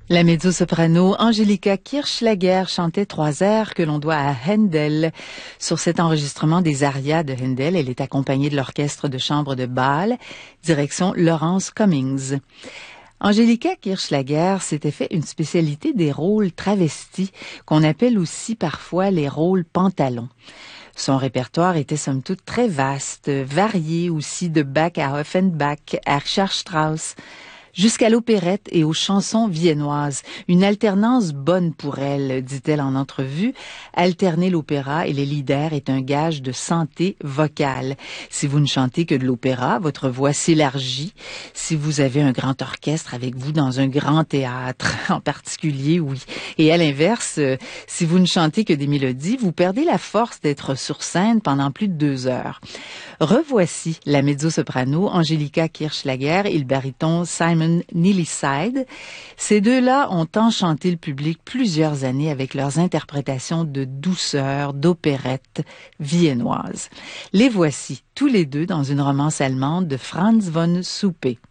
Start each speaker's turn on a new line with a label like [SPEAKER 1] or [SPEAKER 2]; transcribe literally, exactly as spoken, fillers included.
[SPEAKER 1] La mezzo-soprano Angelika Kirchschlager chantait trois airs que l'on doit à Handel. Sur cet enregistrement des arias de Handel, elle est accompagnée de l'orchestre de chambre de Bâle, direction Lawrence Cummings. Angelika Kirchschlager s'était fait une spécialité des rôles travestis, qu'on appelle aussi parfois les rôles pantalons. Son répertoire était somme toute très vaste, varié aussi de Bach à Offenbach, à Richard Strauss, jusqu'à l'opérette et aux chansons viennoises. Une alternance bonne pour elle, dit-elle en entrevue. Alterner l'opéra et les lieder est un gage de santé vocale. Si vous ne chantez que de l'opéra, votre voix s'élargit. Si vous avez un grand orchestre avec vous dans un grand théâtre, en particulier, oui. Et à l'inverse, si vous ne chantez que des mélodies, vous perdez la force d'être sur scène pendant plus de deux heures. Revoici la mezzo-soprano Angelika Kirchschlager et le baryton Simon Neilyside. Ces deux-là ont enchanté le public plusieurs années avec leurs interprétations de douceur, d'opérette viennoise. Les voici tous les deux dans une romance allemande de Franz von Suppe.